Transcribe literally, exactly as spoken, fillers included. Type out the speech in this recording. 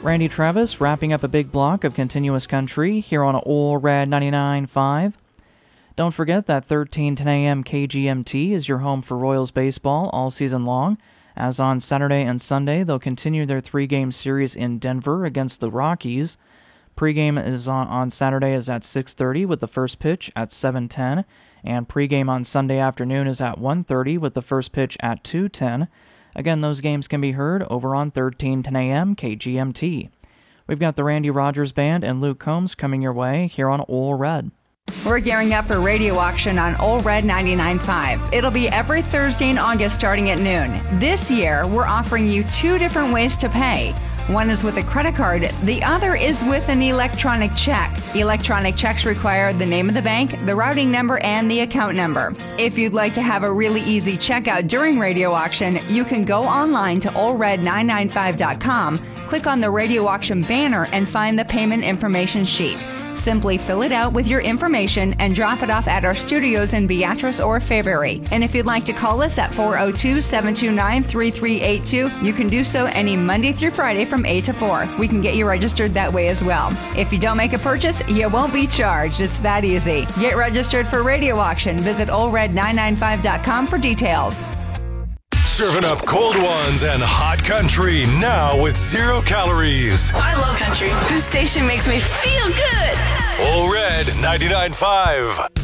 Randy Travis wrapping up a big block of continuous country here on Ole Red ninety-nine point five. Don't forget that thirteen ten a.m. K G M T is your home for Royals baseball all season long, as on Saturday and Sunday they'll continue their three-game series in Denver against the Rockies. Pre-game is on, on Saturday is at six thirty with the first pitch at seven ten, and pre-game on Sunday afternoon is at one thirty with the first pitch at two ten. Again, those games can be heard over on thirteen ten a.m. K G M T. We've got the Randy Rogers Band and Luke Combs coming your way here on Ole Red. We're gearing up for radio auction on Ole Red ninety-nine point five. It'll be every Thursday in August starting at noon. This year, we're offering you two different ways to pay. One is with a credit card, the other is with an electronic check. Electronic checks require the name of the bank, the routing number, and the account number. If you'd like to have a really easy checkout during radio auction, you can go online to ole red nine nine five dot com, click on the radio auction banner, and find the payment information sheet. Simply fill it out with your information and drop it off at our studios in Beatrice or Fairbury. And if you'd like to call us at four oh two, seven two nine, three three eight two, you can do so any Monday through Friday from eight to four. We can get you registered that way as well. If you don't make a purchase, you won't be charged. It's that easy. Get registered for radio auction. Visit ole red nine nine five dot com for details. Serving up cold ones and hot country now with zero calories. I love country. This station makes me feel good. Ole Red ninety-nine point five.